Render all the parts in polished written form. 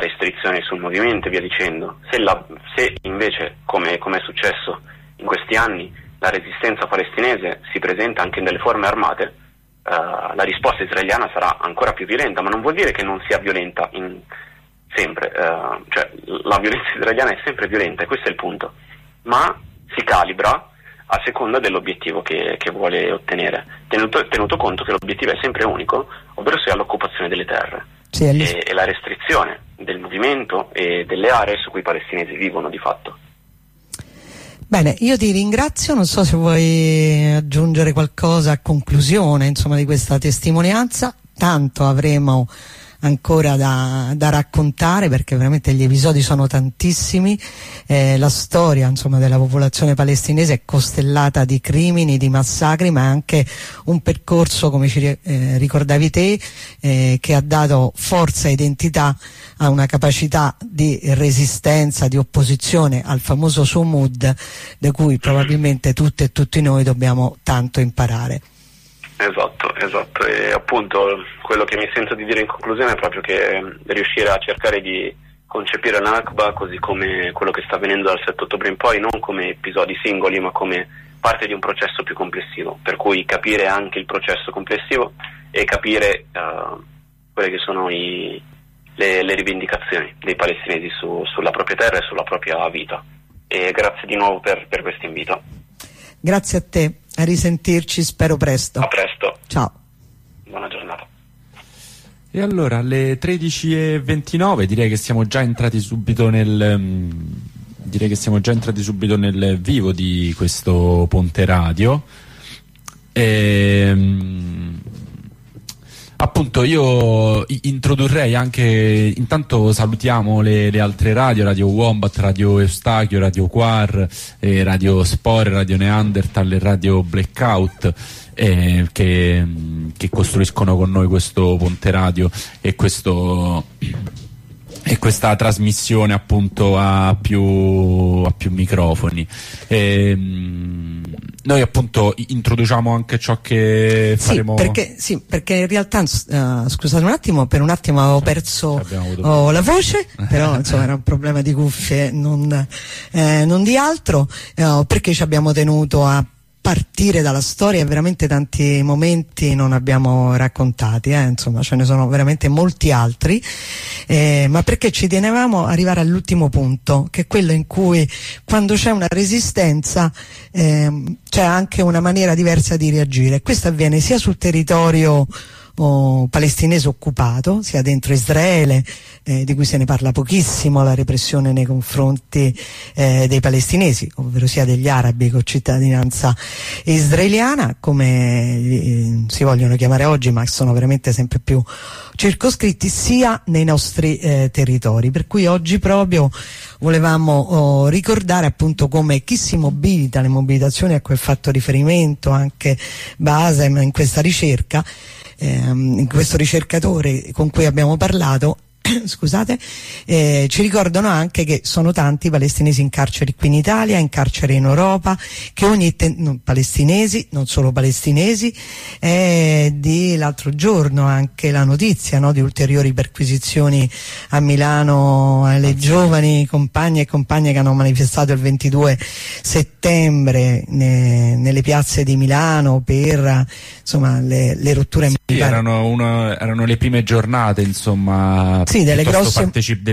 restrizioni sul movimento e via dicendo. Se invece, come è successo in questi anni, la resistenza palestinese si presenta anche in delle forme armate, la risposta israeliana sarà ancora più violenta, ma non vuol dire che non sia violenta sempre, cioè la violenza israeliana è sempre violenta, e questo è il punto, ma si calibra a seconda dell'obiettivo che vuole ottenere, tenuto conto che l'obiettivo è sempre unico, ovvero sia l'occupazione delle terre e la restrizione del movimento e delle aree su cui i palestinesi vivono di fatto. Bene, io ti ringrazio, non so se vuoi aggiungere qualcosa a conclusione, insomma, di questa testimonianza. Tanto avremo ancora da raccontare, perché veramente gli episodi sono tantissimi. La storia, insomma, della popolazione palestinese è costellata di crimini, di massacri, ma anche un percorso, come ci ricordavi te, che ha dato forza e identità a una capacità di resistenza, di opposizione al famoso Sumud, da cui probabilmente tutte e tutti noi dobbiamo tanto imparare. Esatto, e appunto quello che mi sento di dire in conclusione è proprio che riuscire a cercare di concepire la Nakba, così come quello che sta avvenendo dal 7 ottobre in poi, non come episodi singoli, ma come parte di un processo più complessivo, per cui capire anche il processo complessivo e capire quelle che sono le rivendicazioni dei palestinesi sulla propria terra e sulla propria vita. E grazie di nuovo per questo invito. Grazie a te, a risentirci, spero presto. A presto. Ciao. Buona giornata. E allora alle 13:29 direi che siamo già entrati subito nel vivo di questo Ponte Radio. Appunto io introdurrei anche, intanto salutiamo le altre Radio Wombat, Radio Eustachio, Radio Quar, Radio Spore, Radio Neanderthal e Radio Blackout, che costruiscono con noi questo Ponte Radio e questa trasmissione appunto a più microfoni. Noi appunto introduciamo anche ciò che faremo. Perché in realtà scusate per un attimo avevo perso la voce, però insomma era un problema di cuffie, non di altro, perché ci abbiamo tenuto a partire dalla storia e veramente tanti momenti non abbiamo raccontati, insomma ce ne sono veramente molti altri, ma perché ci tenevamo ad arrivare all'ultimo punto, che è quello in cui quando c'è una resistenza c'è anche una maniera diversa di reagire. Questo avviene sia sul territorio palestinese occupato, sia dentro Israele, di cui se ne parla pochissimo, la repressione nei confronti dei palestinesi, ovvero sia degli arabi con cittadinanza israeliana, come si vogliono chiamare oggi, ma sono veramente sempre più circoscritti, sia nei nostri territori. Per cui oggi proprio volevamo ricordare appunto come chi si mobilita, le mobilitazioni a cui ha fatto riferimento anche Basem in questa ricerca, in questo ricercatore con cui abbiamo parlato, scusate, ci ricordano anche che sono tanti i palestinesi in carcere qui in Italia, in carcere in Europa, che palestinesi, non solo palestinesi, di l'altro giorno anche la notizia, no, di ulteriori perquisizioni a Milano alle giovani compagne e compagne che hanno manifestato il 22 settembre nelle piazze di Milano per insomma le rotture militari. Erano le prime giornate, insomma, sì, delle grosse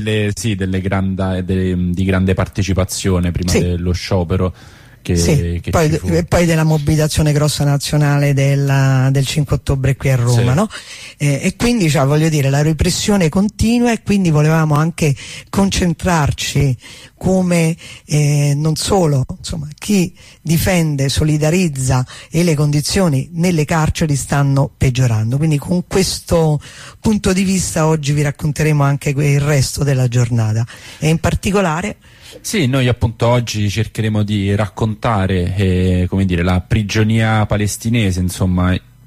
di grande partecipazione prima dello sciopero poi della mobilitazione grossa nazionale del 5 ottobre qui a Roma, no? E quindi voglio dire, la repressione continua, e quindi volevamo anche concentrarci come non solo insomma chi difende, solidarizza e le condizioni nelle carceri stanno peggiorando. Quindi con questo punto di vista oggi vi racconteremo anche il resto della giornata, e in particolare noi appunto oggi cercheremo di raccontare come dire, la prigionia palestinese, insomma,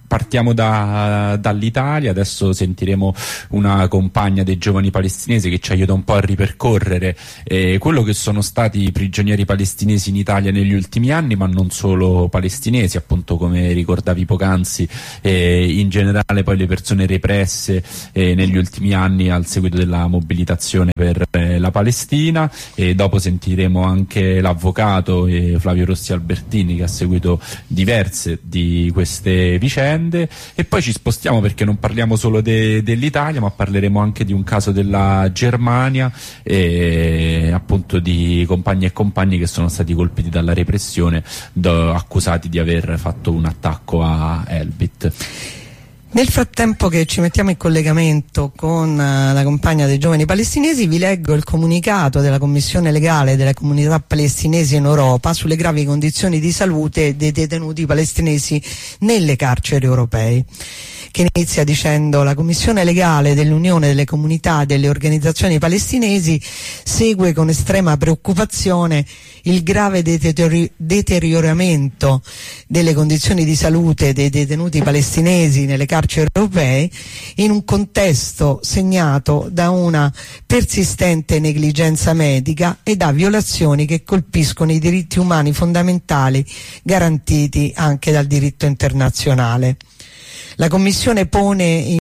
Partiamo dall'Italia, adesso sentiremo una compagna dei giovani palestinesi che ci aiuta un po' a ripercorrere quello che sono stati i prigionieri palestinesi in Italia negli ultimi anni, ma non solo palestinesi, appunto come ricordavi poc'anzi, in generale poi le persone represse negli ultimi anni al seguito della mobilitazione per la Palestina, e dopo sentiremo anche l'avvocato Flavio Rossi Albertini che ha seguito diverse di queste vicende. E poi ci spostiamo, perché non parliamo solo dell'Italia, ma parleremo anche di un caso della Germania, appunto di compagni e compagni che sono stati colpiti dalla repressione, accusati di aver fatto un attacco a Elbit. Nel frattempo che ci mettiamo in collegamento con la compagna dei giovani palestinesi, vi leggo il comunicato della Commissione legale delle comunità palestinesi in Europa sulle gravi condizioni di salute dei detenuti palestinesi nelle carceri europee, che inizia dicendo: la Commissione legale dell'Unione delle comunità e delle organizzazioni palestinesi segue con estrema preoccupazione il grave deterioramento delle condizioni di salute dei detenuti palestinesi nelle carceri europee, in un contesto segnato da una persistente negligenza medica e da violazioni che colpiscono i diritti umani fondamentali garantiti anche dal diritto internazionale. La Commissione pone